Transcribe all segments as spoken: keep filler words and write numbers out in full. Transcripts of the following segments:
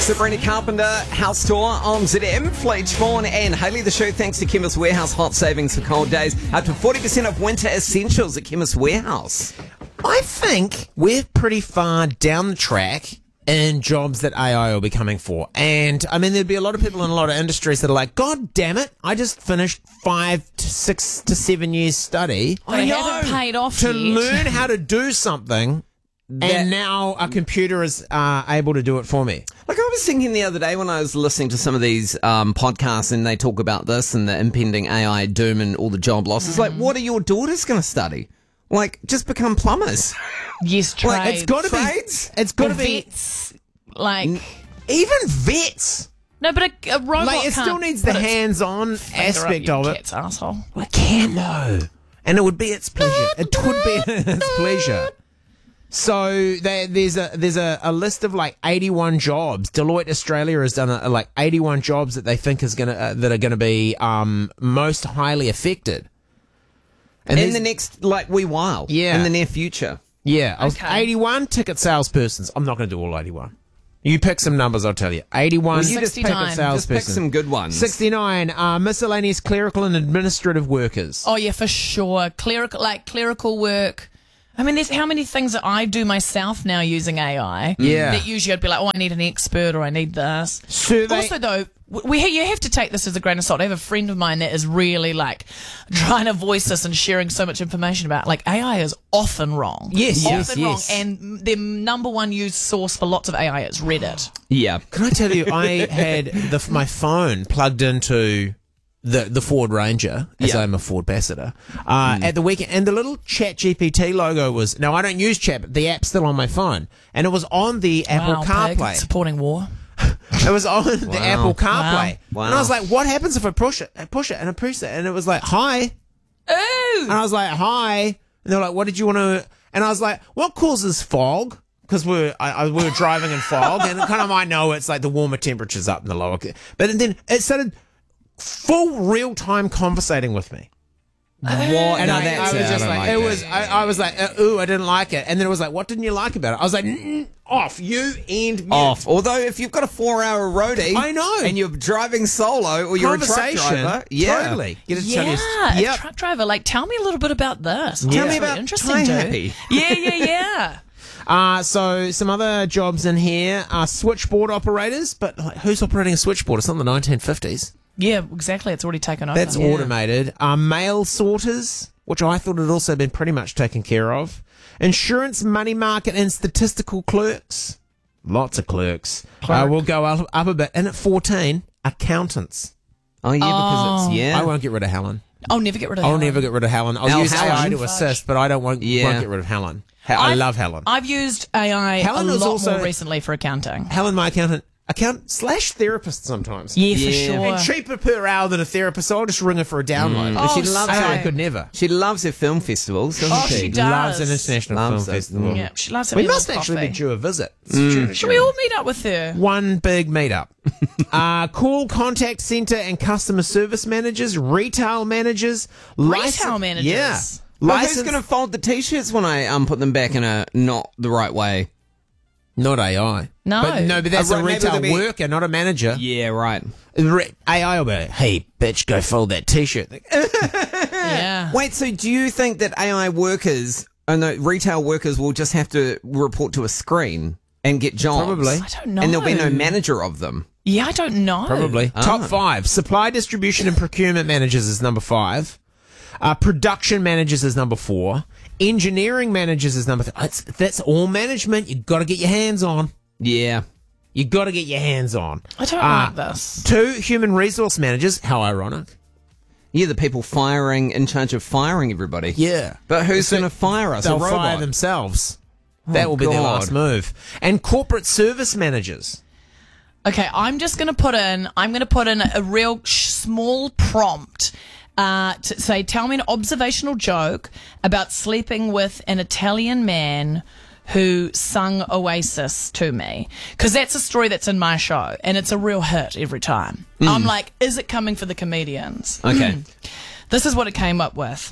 Sabrina Carpenter, House Tour on Z M. Fleetch Vaughan and Hayley the Show. Thanks to Chemist Warehouse. Hot savings for cold days. Up to forty percent of winter essentials at Chemist Warehouse. I think we're pretty far down the track in jobs that A I will be coming for. And, I mean, there'd be a lot of people in a lot of industries that are like, God damn it, I just finished five to six to seven years study But it hasn't paid off to yet. learn how to do something, That- and now a computer is uh, able to do it for me. Like I was thinking the other day when I was listening to some of these um, podcasts and they talk about this and the impending A I doom and all the job losses. Like, what are your daughters going to study? Like, just become plumbers. Yes, trades. Like, It's got to be. Trades? It's got to Or be. vets. Like, Even vets. no, but a, a robot Like, it can't still needs the put its hands-on finger up aspect your of it. cat's asshole. Well, it can though, and it would be its pleasure. It would be its pleasure. So there, there's a there's a, a list of like eighty-one jobs. Deloitte Australia has done a, a, like eighty-one jobs that they think is gonna uh, that are gonna be um, most highly affected. And In there's- the next, like, wee while. Yeah. In the near future. yeah, I was Okay. eighty-one ticket salespersons. I'm not going to do all eighty-one. You pick some numbers, I'll tell you. eighty-one Well, you just pick ticket a salespersons. Just pick some good ones. sixty-nine uh, miscellaneous clerical and administrative workers. Oh yeah, for sure. Clerical, like clerical work. I mean, there's how many things that I do myself now using A I. Yeah. That usually I'd be like, oh, I need an expert or I need this. Survey- Also, though, we you have to take this as a grain of salt. I have a friend of mine that is really like trying to voice this and sharing so much information about. Like A I is often wrong. Yes, often yes, wrong. yes. And the number one used source for lots of A I is Reddit. Yeah. Can I tell you, I had the, my phone plugged into the the Ford Ranger, as Yeah. I'm a Ford ambassador, uh, at the weekend, and the little Chat G P T logo was, now I don't use Chat, but the app's still on my phone, and it was on the Apple Wow, pig, CarPlay. supporting war. It was on the Apple CarPlay. Wow. And I was like, what happens if I push it? I push it, and I push it, and it was like, hi. Ooh! And I was like, hi. And they're like, what did you want to... And I was like, what causes fog? Because we were, I, I, we were driving in fog, and kind of I know it's like the warmer temperatures up in the lower... But then it started full real-time conversating with me. What? And No, I, that's I was it. I just don't like, like it that. was, I, I was like, uh, ooh, I didn't like it. And then it was like, what didn't you like about it? I was like, mm, off, you and me. Off. Although, if you've got a four-hour roadie, I know. and you're driving solo, or you're a truck Conversation, driver, yeah, totally. Get it to Yeah, tell you, a yep. truck driver. Like, tell me a little bit about this. Tell That's me really about interesting, Tie dude. Happy. Yeah, yeah, yeah. Uh, so some other jobs in here are switchboard operators, but like, who's operating a switchboard? It's not the nineteen fifties. Yeah, exactly. It's already taken over. That's automated. Uh, mail sorters, which I thought had also been pretty much taken care of. Insurance, money market, and statistical clerks. Lots of clerks. Uh, we'll go up, up a bit. And at fourteen, accountants. Oh, yeah, because it's, yeah. I won't get rid of Helen. I'll never get rid of I'll Helen. never get rid of Helen. I'll Al use A I Helen. to assist, but I don't won't, Yeah. won't get rid of Helen. He- I I've- love Helen. I've used A I Helen a is lot also- more recently for accounting. Helen, my accountant, account slash therapist sometimes. Yeah, for Yeah. sure. And cheaper per hour than a therapist, so I'll just ring her for a download. Oh, she loves so- A I it. could never. She loves her film festivals, doesn't Oh, she? she does. Loves an international Loves film it. festival. Yeah, she loves We having a must little actually coffee. be due a visit. Should we all meet up with her? One big meetup. uh, call contact center and customer service managers, retail managers, Retail managers? Yeah. But who's License- going to fold the t-shirts when I um put them back in a not the right way? Not A I. No. But, no, but that's Uh, a right, maybe retail there'll be- worker, not a manager. Yeah, right. Re- A I will be like, hey, bitch, go fold that t-shirt. Yeah. Wait, so do you think that A I workers, oh no, retail workers will just have to report to a screen and get jobs? Probably. I don't know. And there'll be no manager of them. Yeah, I don't know. Probably. Top five. Supply distribution and procurement managers is number five. Uh, production managers is number four. Engineering managers is number three. That's, that's all management. You've got to get your hands on. Yeah. You've got to get your hands on. I don't Uh, like this. Two, human resource managers. How ironic. Yeah, the people firing, in charge of firing everybody. Yeah. But who's So going to fire us? They'll a robot? fire themselves. That Oh, will be their God. last move. And corporate service managers. Okay, I'm just going to put in, I'm going to put in a real sh- small prompt uh, to say, tell me an observational joke about sleeping with an Italian man who sung Oasis to me. Because that's a story that's in my show, and it's a real hit every time. I'm like, is it coming for the comedians? Okay. This is what it came up with.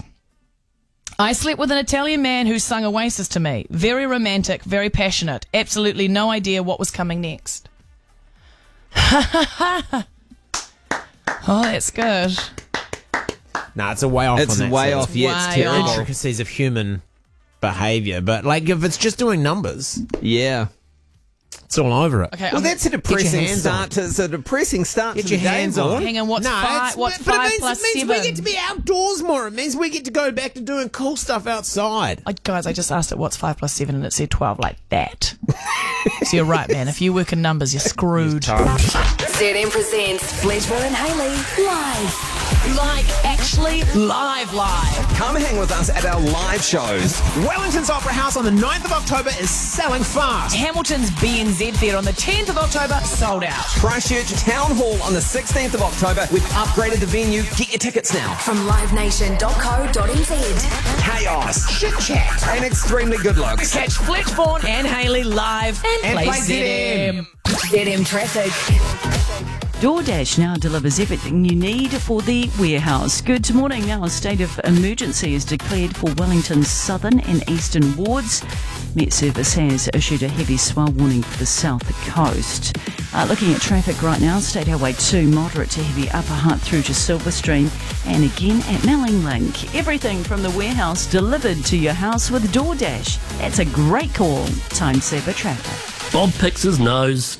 I slept with an Italian man who sung Oasis to me. Very romantic, very passionate. Absolutely no idea what was coming next. Oh, that's good. Nah, it's a way off. It's on that way sort off. of Yeah, it's Way terrible. off. intricacies of human behavior. But like, if it's just doing numbers, Yeah. it's all over it. Okay, Well, I'm- that's a depressing hands start on. to it's a depressing start Get to your the day, hands on. Vaughan. hang on. What's No, five? it's- What's but five it means, plus it means seven? we get to be outdoors more. It means we get to go back to doing cool stuff outside. I, guys, I just asked it what's five plus seven, and it said twelve, like that. So you're right, man. If you work in numbers, you're screwed. Z M presents Fledgmore and Haley live. Like actually live, live. Come hang with us at our live shows. Wellington's Opera House on the ninth of October is selling fast. Hamilton's B N Z Theatre on the tenth of October, sold out. Christchurch Town Hall on the sixteenth of October. We've upgraded the venue. Get your tickets now. From live nation dot co dot n z. Chaos, chit chat, and extremely good looks. Catch Fletchborn and Haley live and, And play play Z M. Z M traffic. DoorDash now delivers everything you need for the warehouse. Good morning. Now a state of emergency is declared for Wellington's southern and eastern wards. Met Service has issued a heavy swell warning for the south coast. Uh, looking at traffic right now, State Highway two, moderate to heavy Upper Hutt through to Silverstream, and again at Melling Link. Everything from the warehouse delivered to your house with DoorDash. That's a great call. Time saver traffic. Bob picks his nose.